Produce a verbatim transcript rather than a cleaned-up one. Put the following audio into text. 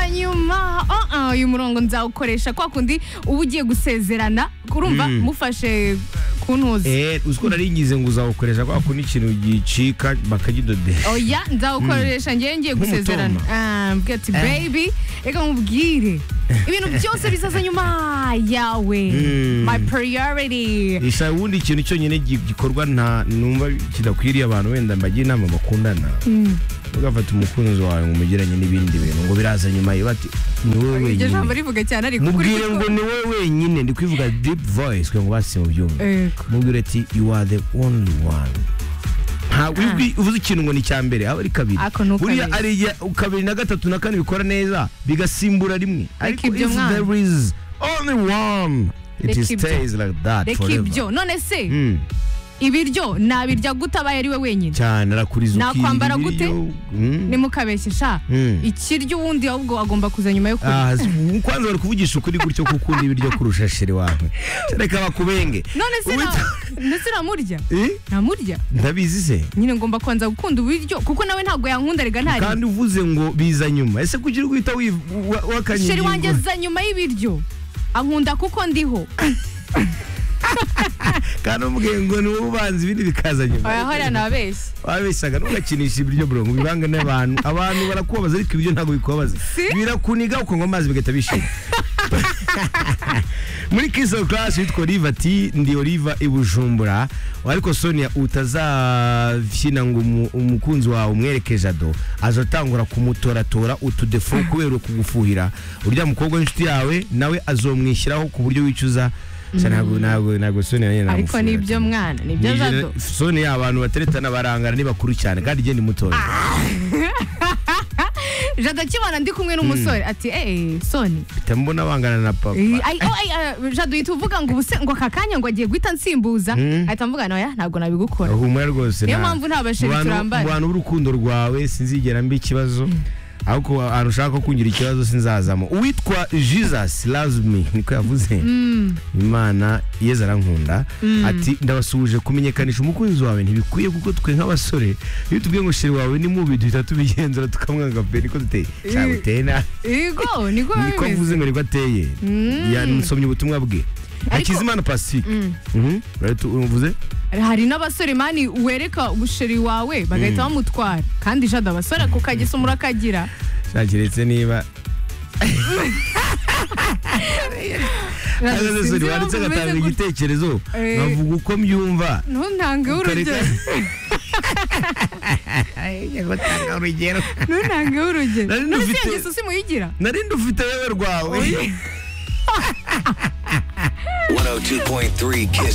biza nyuma. Uh uh uyu murongo nzawukoresha kwa kundi uba ugiye gusezerana kurumva Mm. mufashe kuntuza. Eh, uziko naringize ngo uzawukoresha kwa kundi ikintu gicika bakagidodesha. Oya nzawukoresha ngiye ngiye gusezerana. Ah, mbwira ati baby reka mubwire ibintu byose bizaza nyuma yawe. Mm. My priority. Isa wundi ikintu cyonyine gi- gikorwa nta numva kidakwiriye abantu wenda mbagira inama bakundana. Mm. Ugafata umukunzi wawe ngo umugiranye n'ibindi bintu ngo biraza nyuma ye bati ni wowe Iryo jambo wenyine. rivuga cyane ariko Mubwire ngo ni wowe wenyine ndi kwivuga deep voice kwe ngo basi mu byumva. Ego. Mubwire ati you are the only one. Ha wibwi uvuze ikintu ngo ni cyambere aba ari kabiri. Ako ni ukabiri. Buriya ari ya- kabiri na gatatu na kane bikora neza bigasimbura rimwe. Ariko ibyo if mwana. there is only one it Reka is ibyo. stays like that Reka forever. ibyo none se Mm. ibiryo nabirya gute abaye ari we wenyine Cyane arakuriza Nakwambara gute? Mm. nimukabeshye sha Mm. ikiryo uwundi ahubwo agomba kuza nyuma yo kurya. Ah, kwanza bari kuvugisha ukuri gutyo kukunda ibiryo kurusha sheri wawe. Reka bakubenge. none se na Uwita- ndetse namurya Eh? namurya Ndabizi se. nyine ngomba kwanza gukunda ibiryo kuko nawe ntabwo yankunda rega ntari Kandi uvuze ngo biza nyuma. Ese kugira guhita wakanyingira. sheri wanjye aza nyuma y'ibiryo ankunda kuko ndiho. Kandi umubwiye ngo ni wowe ubanza ibindi bikaza nyuma. oya hora nabeshye Wabeshyaga ntugakinisha ibiryo bro ngo bibange n'abantu. Abantu barakubabaza ariko ibiryo ntabwo bikubabaza. Si? Birakuniga uko ngo amazi bigahita bishira. Muri Kiss of Class witwa Oliva ati ndi Oliva i Bujumbura ariko Sonia utazafyina ngo umu- umukunzi wawe umwereke jado azotangura kumutoratora utudefo kubera kugufuhira urya mukobwa w'inshuti yawe nawe azomwishyiraho ku buryo wicuza. Ntabwo ntabwo ntabwo Sonia yena ariko nibyo mwana nibyo jado Sonia abantu bateretana barangana ni bakuru cyane kandi je ni mutoya. jado akibona ndi kumwe n'umusore ati eh soni Bitambona bangana na papa. Eh, ay oh ay ah, jado yita uvuga ngo ubuse ngo kakanya ngo agiye guhita nsimbuza Mm. ahita mvuga noya ntabwo nabigukora Humura rwose. niyo nta- mpamvu nta basheri Mu bantu- turambara. mu bantu b'urukundo rwawe sinzigera mbi ikibazo ahubwo ahantu ushaka kungira ikibazo sinzazamo. Uwitwa Jesus loves me niko yavuze. Imana yeza arankunda ati ndabasuhuje kumenyekanisha umukunzi wawe ntibikwiye kuko twe nk'abasore iyo tubwiye ngo sheri wawe ni mubi duhita tubigenzura tukamwanga pe niko duteye cyangwa uteye na Yego niko niko bimeze. avuze ngo niko ateye. Yansomye ubutumwa bwe. Ariko- Hakizimana Pacifique. Mhm. Right uvuze? Hari n'abasore mani wereka ubusheri wawe bagahita bamutwara kandi jado abasore ako kageso murakagira Shakiretse niba Agazesori wanditse agatanga igitekerezo Eh. nkavuga uko mbyumva ntuntange urugero gutanga urugero ntuntange urugero Nari none ndufite- se yageso simuyigira nari ndufite wewe rwawe one oh two point three Kiss